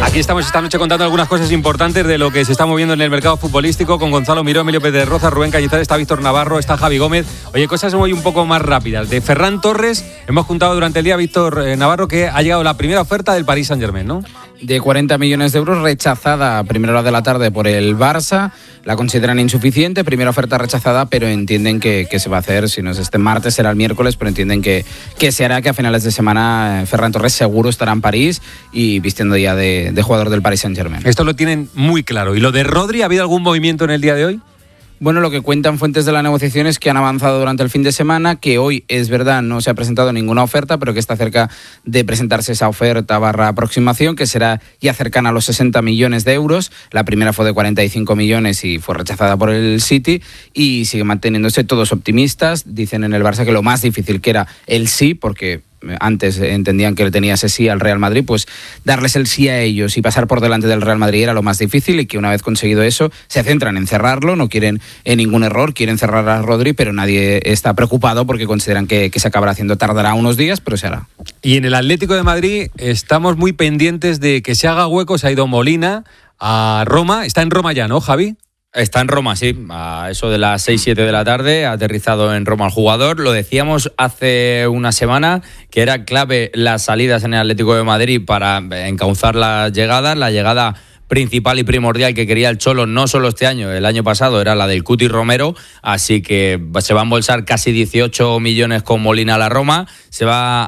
Aquí estamos esta noche contando algunas cosas importantes de lo que se está moviendo en el mercado futbolístico con Gonzalo Miró, Emilio Pérez Roza, Rubén Cañizares, está Víctor Navarro, está Javi Gómez. Oye, cosas muy un poco más rápidas. De Ferran Torres, hemos juntado durante el día, Víctor Navarro, que ha llegado la primera oferta del Paris Saint-Germain, ¿no? De 40 millones de euros, rechazada a primera hora de la tarde por el Barça. La consideran insuficiente, primera oferta rechazada, pero entienden que se va a hacer, si no es este martes, será el miércoles, pero entienden que se hará, que a finales de semana Ferran Torres seguro estará en París y vistiendo ya de jugador del Paris Saint-Germain. Esto lo tienen muy claro. ¿Y lo de Rodri, ha habido algún movimiento en el día de hoy? Bueno, lo que cuentan fuentes de la negociación es que han avanzado durante el fin de semana, que hoy, es verdad, no se ha presentado ninguna oferta, pero que está cerca de presentarse esa oferta / aproximación, que será ya cercana a los 60 millones de euros. La primera fue de 45 millones y fue rechazada por el City, y sigue manteniéndose todos optimistas. Dicen en el Barça que lo más difícil que era el sí, porque antes entendían que le tenía ese sí al Real Madrid, pues darles el sí a ellos y pasar por delante del Real Madrid era lo más difícil, y que una vez conseguido eso se centran en cerrarlo, no quieren ningún error, quieren cerrar a Rodri, pero nadie está preocupado porque consideran que se acabará haciendo, tardará unos días, pero se hará. Y en el Atlético de Madrid estamos muy pendientes de que se haga hueco. Se ha ido Molina a Roma, está en Roma ya, ¿no, Javi? Está en Roma, sí, a eso de las 6-7 de la tarde, ha aterrizado en Roma el jugador. Lo decíamos hace una semana, que era clave las salidas en el Atlético de Madrid para encauzar las llegadas. La llegada principal y primordial que quería el Cholo, no solo este año, el año pasado, era la del Cuti Romero, así que se va a embolsar casi 18 millones con Molina a la Roma, se va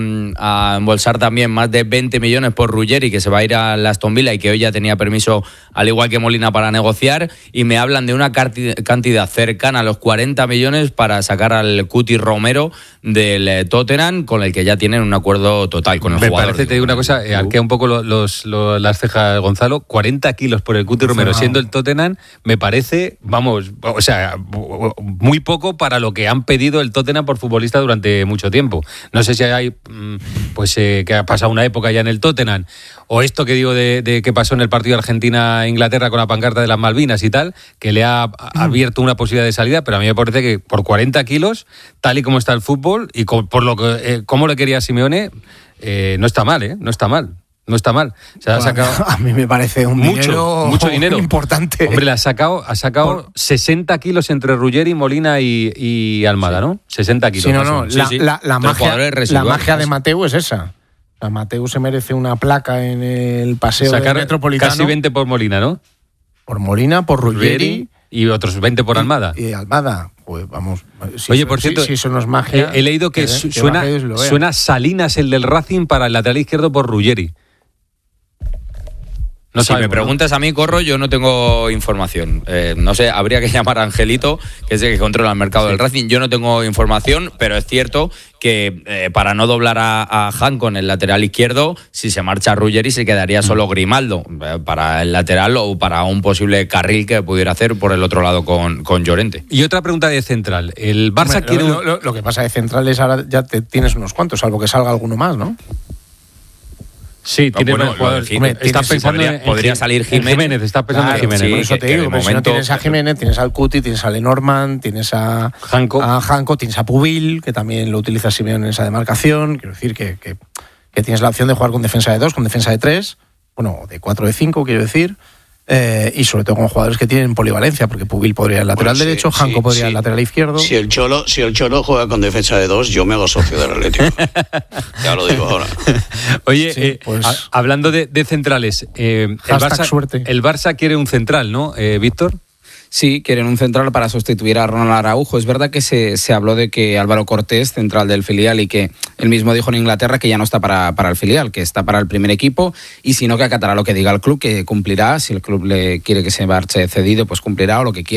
a embolsar también más de 20 millones por Ruggeri, que se va a ir a Aston Villa y que hoy ya tenía permiso, al igual que Molina, para negociar, y me hablan de una cantidad cercana a los 40 millones para sacar al Cuti Romero del Tottenham, con el que ya tienen un acuerdo total con el jugador. Me parece, te digo una cosa, arquea un poco las cejas, Gonzalo. 40 kilos por el Cuti Romero siendo el Tottenham, me parece, vamos, o sea, muy poco para lo que han pedido el Tottenham por futbolista durante mucho tiempo. No sé si hay, que ha pasado una época ya en el Tottenham, o esto que digo de que pasó en el partido de Argentina-Inglaterra con la pancarta de las Malvinas y tal, que le ha abierto una posibilidad de salida, pero a mí me parece que por 40 kilos, tal y como está el fútbol, y por lo que cómo le quería Simeone, no está mal, no está mal. No está mal. Se ha sacado a mí me parece mucho dinero importante. Hombre, ha sacado 60 kilos entre Ruggeri, Molina y Almada, ¿no? 60 kilos. Sí, la magia de Mateu es esa. O sea, Mateu se merece una placa en el paseo del Metropolitano. Casi 20 por Molina, ¿no? Por Molina, por Ruggeri. Y otros 20 por Almada. Y Almada, pues vamos. Oye, por cierto, si eso no es magia. He leído que suena Salinas, el del Racing, para el lateral izquierdo por Ruggeri. No si me preguntas a mí, Corro, yo no tengo información. No sé, habría que llamar a Angelito, que es el que controla el mercado del Racing. Yo no tengo información, pero es cierto que para no doblar a Janko en el lateral izquierdo, si se marcha Ruggeri se quedaría solo Grimaldo para el lateral o para un posible carril que pudiera hacer por el otro lado con Llorente. Y otra pregunta de central. El Barça quiere... Lo que pasa de central es ahora ya tienes unos cuantos, salvo que salga alguno más, ¿no? Sí, tiene jugadores. Estás pensando podría salir Jiménez. Estás pensando en Jiménez. Sí, por eso te digo, si no tienes a Jiménez, tienes al Cuti, tienes a Lenormand, tienes a Janko, tienes a Pubil, que también lo utiliza Simeone en esa demarcación. Quiero decir que tienes la opción de jugar con defensa de 2, con defensa de 3, bueno, de 4 de 5, quiero decir. Y sobre todo con jugadores que tienen polivalencia, porque Pubil podría ir al lateral derecho, Janko podría ir al lateral izquierdo. Si el Cholo juega con defensa de 2, yo me hago socio del Atlético. Ya lo digo ahora. Oye, hablando de centrales, el Barça quiere un central, ¿no, Víctor? Sí, quieren un central para sustituir a Ronald Araujo. Es verdad que se habló de que Álvaro Cortés, central del filial, y que él mismo dijo en Inglaterra que ya no está para el filial, que está para el primer equipo, y si no, que acatará lo que diga el club, que cumplirá. Si el club le quiere que se marche cedido, pues cumplirá, o lo que quiera.